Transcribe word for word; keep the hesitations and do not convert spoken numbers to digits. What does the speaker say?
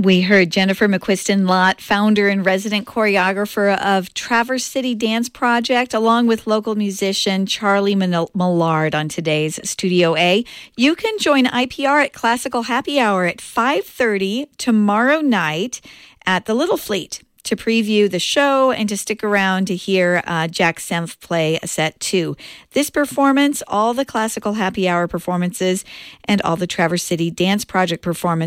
We heard Jennifer McQuiston-Lott, founder and resident choreographer of Traverse City Dance Project, along with local musician Charlie Millard on today's Studio A. You can join I P R at Classical Happy Hour at five thirty tomorrow night at the Little Fleet to preview the show and to stick around to hear uh, Jack Senft play a set two. This performance, all the Classical Happy Hour performances, and all the Traverse City Dance Project performances